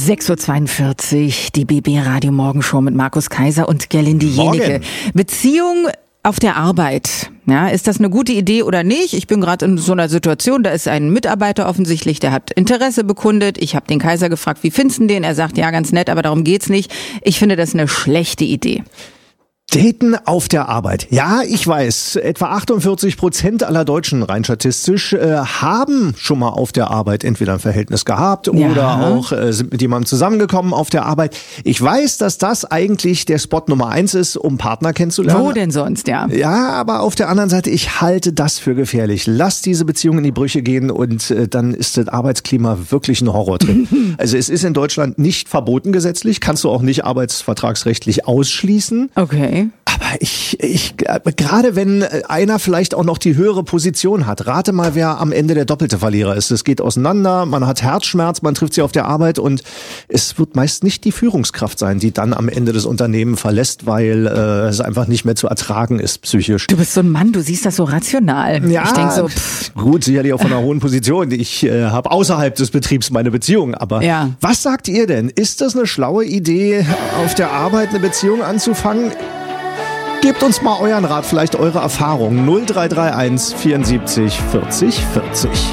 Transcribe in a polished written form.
6.42 Uhr, die BB Radio Morgenshow mit Markus Kaiser und Gerlinde Jenike. Beziehung auf der Arbeit. Ja, ist das eine gute Idee oder nicht? Ich bin gerade in so einer Situation, da ist ein Mitarbeiter offensichtlich, der hat Interesse bekundet. Ich habe den Kaiser gefragt, wie findest du den? Er sagt, ja, ganz nett, aber darum geht's nicht. Ich finde das eine schlechte Idee. Daten auf der Arbeit. Ja, ich weiß, etwa 48% aller Deutschen rein statistisch haben schon mal auf der Arbeit entweder ein Verhältnis gehabt oder auch sind mit jemandem zusammengekommen auf der Arbeit. Ich weiß, dass das eigentlich der Spot Nummer 1 ist, um Partner kennenzulernen. Wo denn sonst, ja? Ja, aber auf der anderen Seite, ich halte das für gefährlich. Lass diese Beziehung in die Brüche gehen und dann ist das Arbeitsklima wirklich ein Horror drin. Also es ist in Deutschland nicht verboten gesetzlich, kannst du auch nicht arbeitsvertragsrechtlich ausschließen. Okay. Aber ich gerade wenn einer vielleicht auch noch die höhere Position hat, rate mal, wer am Ende der doppelte Verlierer ist. Es geht auseinander, man hat Herzschmerz, man trifft sie auf der Arbeit und es wird meist nicht die Führungskraft sein, die dann am Ende das Unternehmen verlässt, weil es einfach nicht mehr zu ertragen ist psychisch. Du bist so ein Mann, du siehst das so rational. Ja, ich denke so, gut, sicherlich auch von einer hohen Position. Ich habe außerhalb des Betriebs meine Beziehung, aber was sagt ihr denn? Ist das eine schlaue Idee, auf der Arbeit eine Beziehung anzufangen? Gebt uns mal euren Rat, vielleicht eure Erfahrungen. 0331 74 40 40.